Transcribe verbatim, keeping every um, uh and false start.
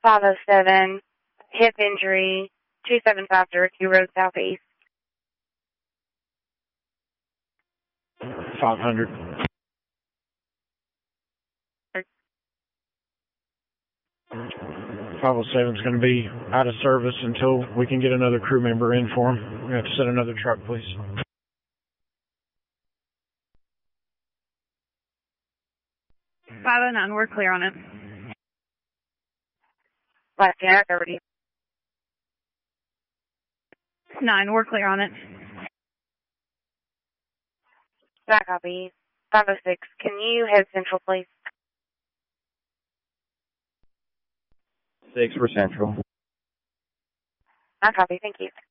five oh seven, hip injury, two seven five Cherokee Road Southeast. five hundred. five oh seven is going to be out of service until we can get another crew member in for him. We have to set another truck, please. five oh nine, we're clear on it. Last January thirty. nine, we're clear on it. Back copy. five oh six, can you head central, please? six for central. Back copy, thank you.